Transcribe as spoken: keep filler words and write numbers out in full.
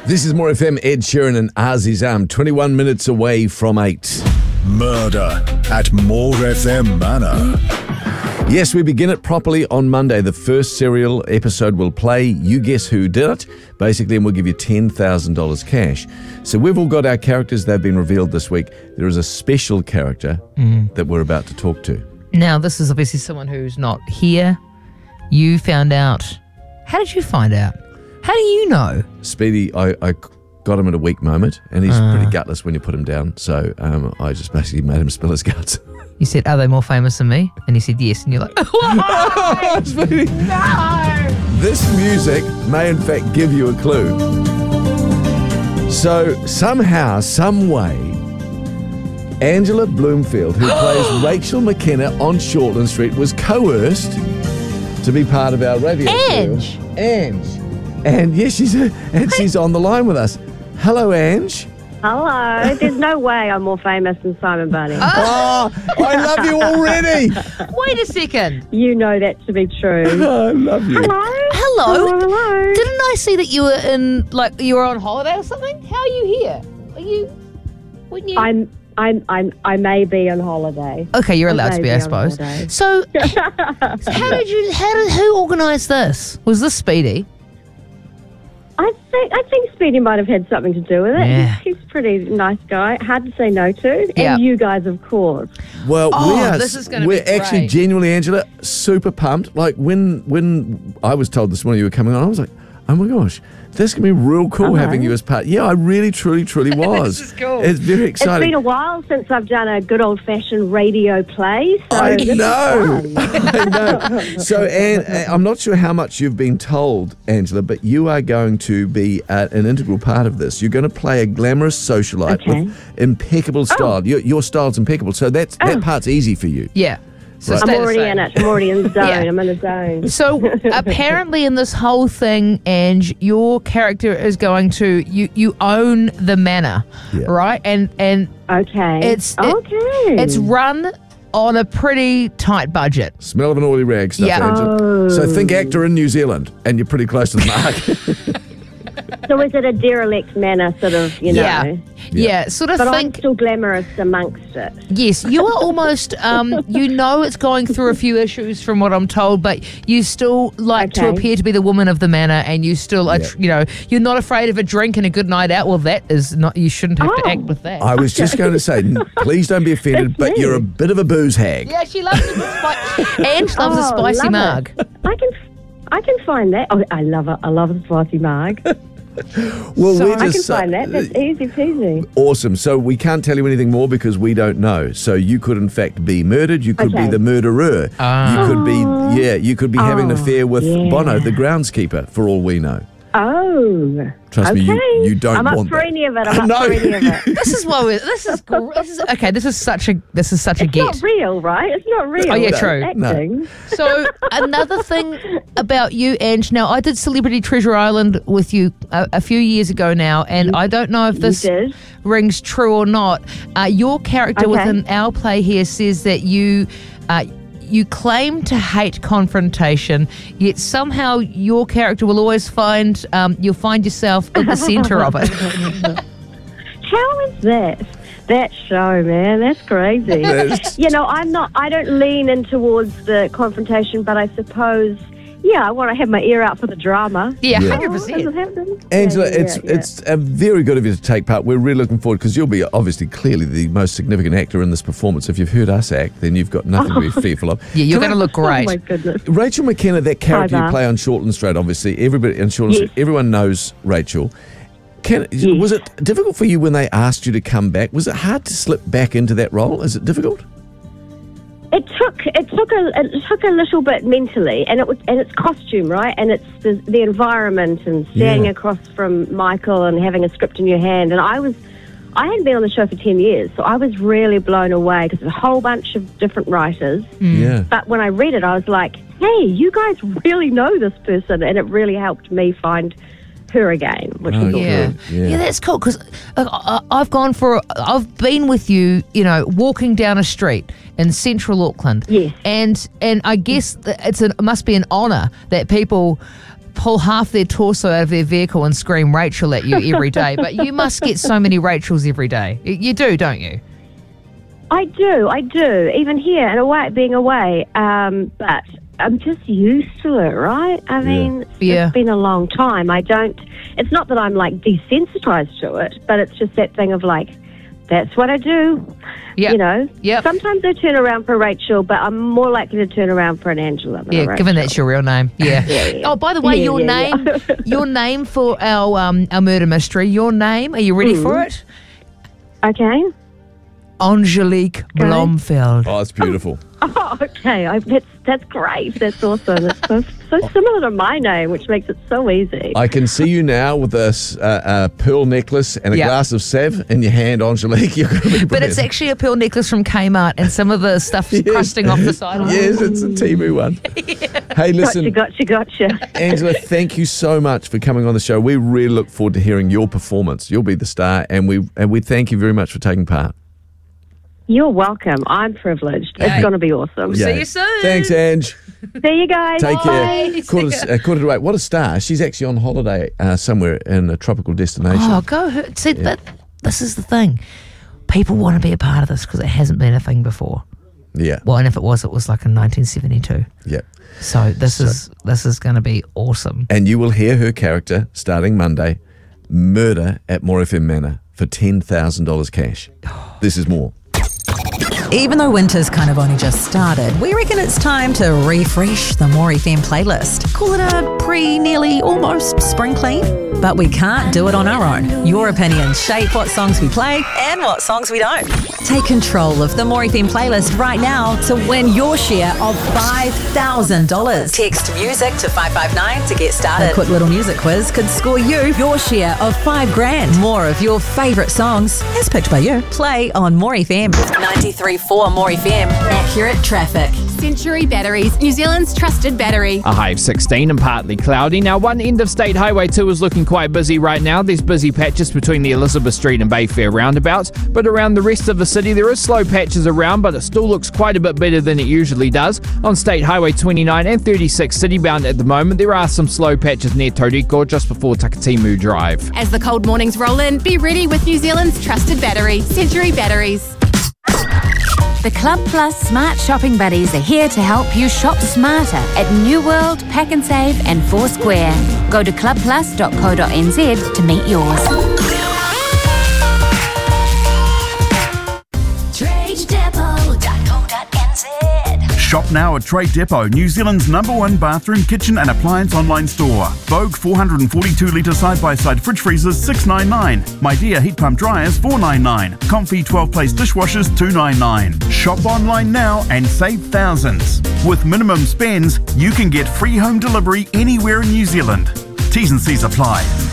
This is More F M, Ed Sheeran and Aziz Am, twenty-one minutes away from eight. Murder at More F M Manor. Yes, we begin it properly on Monday. The first serial episode will play You Guess Who Did It, basically, and we'll give you ten thousand dollars cash. So we've all got our characters. They've been revealed this week. There is a special character mm. that we're about to talk to. Now, this is obviously someone who's not here. You found out. How did you find out? How do you know? Speedy, I, I got him at a weak moment, and he's uh. pretty gutless when you put him down. So um, I just basically made him spill his guts. You said, are they more famous than me? And he said, yes. And you're like, oh, Speedy. No! This music may in fact give you a clue. So somehow, some way, Angela Bloomfield, who plays Rachel McKenna on Shortland Street, was coerced to be part of our radio Ange. show. Ange. And yes, she's and she's on the line with us. Hello, Ange. Hello. There's no way I'm more famous than Simon Bunny. Oh, I love you already. Wait a second. You know that to be true. I love you. Hello. Hello. Hello. Hello. Didn't I see that you were in, like, you were on holiday or something? How are you here? Are you? Wouldn't you? I'm. I'm. I'm. I may be on holiday. Okay, you're allowed I to be, be I suppose. So, so how did you? How did? Who organised this? Was this Speedy? I think I think Speedy might have had something to do with it. Yeah. He's, he's a pretty nice guy, hard to say no to. And Yep. you guys, of course. Well, Oh, we are, this is gonna we're be actually great. genuinely, Angela, super pumped. Like when when I was told this morning you were coming on, I was like, oh my gosh, that's going to be real cool Uh-huh. having you as part. Yeah, I really, truly, truly was. This is cool. It's very It's exciting. been a while since I've done a good old-fashioned radio play. So I this is know. fun. I know. So, Anne, I'm not sure how much you've been told, Angela, but you are going to be uh, an integral part of this. You're going to play a glamorous socialite Okay. with impeccable style. Your, your style's impeccable, so that's, that Oh. part's easy for you. Yeah. So Right. stay I'm the already same. in it. I'm already in the zone. Yeah. I'm in the zone. So apparently in this whole thing, Ange, your character is going to you. You own the manor, Yeah. right? And and Okay. it's it- okay. it's run on a pretty tight budget. Smell of an oily rag stuff, Yeah. Angela. Oh. So think actor in New Zealand, and you're pretty close to the mark. So is it a derelict manner, sort of, you know? Yeah. Yeah, sort of But I'm think. still glamorous amongst it. Yes, you are almost. Um, you know, it's going through a few issues from what I'm told, but you still like to Okay. appear to be the woman of the manor, and you still, are, Yeah. tr- you know, you're not afraid of a drink and a good night out. Well, that is not. You shouldn't have to Oh. act with that. I was just going to say, n- please don't be offended, That's but me. you're a bit of a booze hag. Yeah, she loves a good spicy. Ange loves a Oh, spicy love mug. it. I can, I can find that. Oh, I love it. I love a spicy mug. Well, So we I I can just find that. That's easy peasy. awesome. So we can't tell you anything more because we don't know. So you could in fact be murdered. You could be Okay. the murderer. Ah. You could be yeah. You could be having an Oh, affair with yeah. Bono, the groundskeeper, for all we know. Oh. Trust okay. me, you- you don't I'm up want for that. any of it. I'm No. up for any of it. This is why we're. This is. gr- This is okay. This is such a. This is such a It's get. not real, right? It's not real. Oh, yeah, It's true. Acting. So another thing about you, Ange. Now I did Celebrity Treasure Island with you a, a few years ago now, and I don't know if this did. rings true or not. Uh, your character Okay. within our play here says that you. Uh, You claim to hate confrontation, yet somehow your character will always find um, you'll find yourself at the centre of it. How is that? That show, man, that's crazy. That's- You know, I'm not. I don't lean in towards the confrontation, but I suppose, yeah, I want to have my ear out for the drama. Yeah, Yeah. hundred Oh, has it percent. happened? Angela, Yeah, yeah, it's yeah. it's uh, very good of you to take part. We're really looking forward because you'll be obviously clearly the most significant actor in this performance. If you've heard us act, then you've got nothing to be fearful of. Yeah, you're Can going to I- look great. Oh my goodness. Rachel McKenna, that character you Bar. play on Shortland Street, obviously everybody in Shortland Yes. Street, everyone knows Rachel. Can, Yes. Was it difficult for you when they asked you to come back? Was it hard to slip back into that role? Is it difficult? It took it took a it took a little bit mentally, and it was and it's costume, right? And it's the, the environment and standing Yeah. across from Michael and having a script in your hand. And I was I hadn't been on the show for ten years, so I was really blown away because there's a whole bunch of different writers. Yeah. But when I read it, I was like, hey, you guys really know this person, and it really helped me find her again, which Oh, was awesome. Yeah. Good, yeah. yeah, that's cool because I've gone for, I've been with you, you know, walking down a street in central Auckland. Yes. And and I guess that it's an, it must be an honour that people pull half their torso out of their vehicle and scream Rachel at you every day. But you must get so many Rachels every day. Y- You do, don't you? I do, I do. Even here and away, being away, um, but I'm just used to it, right? I mean, it's Yeah. been a long time. I don't. It's not that I'm like desensitized to it, but it's just that thing of like, that's what I do. Yep. You know. Yep. Sometimes I turn around for Rachel, but I'm more likely to turn around for an Angela than a Yeah, Rachel. given that's your real name. Yeah. Yeah, yeah. Oh, by the way, Yeah, your yeah, name, yeah. your name for our um our murder mystery. Your name. Are you ready Mm. for it? Okay. Angelique Blomfeld. Oh, it's beautiful. Oh, okay. I, that's that's great. That's awesome. It's so so similar to my name, which makes it so easy. I can see you now with a, s- a- a pearl necklace and a Yep. glass of Sav in your hand, Angelique. You're going to be But brilliant. it's actually a pearl necklace from Kmart, and some of the stuff's Yes. crusting off the side. Yes, it's a Timu one. Hey, listen, Gotcha, gotcha, gotcha. Angela, thank you so much for coming on the show. We really look forward to hearing your performance. You'll be the star, and we and we thank you very much for taking part. You're welcome. I'm privileged. Hey. It's going to be awesome. See you soon. Thanks, Ange. See you guys. Take Bye. care. Quarter, to- uh, quarter to eight. What a star. She's actually on holiday uh, somewhere in a tropical destination. Oh, go. her- See, that, this is the thing. People want to be a part of this because it hasn't been a thing before. Yeah. Well, and if it was, it was like in nineteen seventy-two. Yeah. So this is this is going to be awesome. And you will hear her character starting Monday, Murder at More F M Manor, for ten thousand dollars cash. This is more. Even though winter's kind of only just started, we reckon it's time to refresh the More F M playlist. Call it a pre, nearly, almost spring clean. But we can't do it on our own. Your opinions shape what songs we play and what songs we don't. Take control of the More F M playlist right now to win your share of five thousand dollars. Text music to five five nine to get started. A quick little music quiz could score you your share of five grand. More of your favourite songs, as picked by you, play on More F M. ninety-three point four More F M. Accurate traffic. Century Batteries, New Zealand's trusted battery. A high of sixteen and partly cloudy. Now, one end of State Highway two is looking quite busy right now. There's busy patches between the Elizabeth Street and Bayfair roundabouts, but around the rest of the city there is slow patches around, but it still looks quite a bit better than it usually does. On State Highway twenty-nine and thirty-six citybound at the moment, there are some slow patches near Tauriko just before Takatimu Drive. As the cold mornings roll in, be ready with New Zealand's trusted battery, Century Batteries. The Club Plus Smart Shopping Buddies are here to help you shop smarter at New World, Pack and Save and Foursquare. Go to club plus dot co dot n z to meet yours. trade depot dot co dot n z. Shop now at Trade Depot, New Zealand's number one bathroom, kitchen and appliance online store. Vogue four hundred forty-two litre side-by-side fridge freezers six ninety-nine. My Dear heat pump dryers four ninety-nine. Comfy twelve place dishwashers two ninety-nine. Shop online now and save thousands. With minimum spends, you can get free home delivery anywhere in New Zealand. T's and C's apply.